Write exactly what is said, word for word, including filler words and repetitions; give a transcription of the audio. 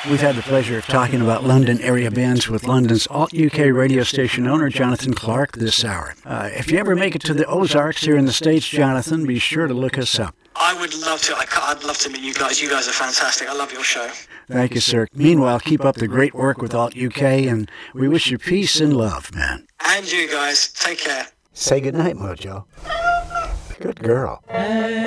We've had the pleasure of talking about London area bands with London's Alt U K radio station owner, Jonathan Clark, this hour. Uh, if you ever make it to the Ozarks here in the States, Jonathan, be sure to look us up. I would love to. I I'd love to meet you guys. You guys are fantastic. I love your show. Thank you, sir. Meanwhile, keep up the great work with Alt U K, and we wish you peace and love, man. And you guys. Take care. Say goodnight, Mojo. Good girl.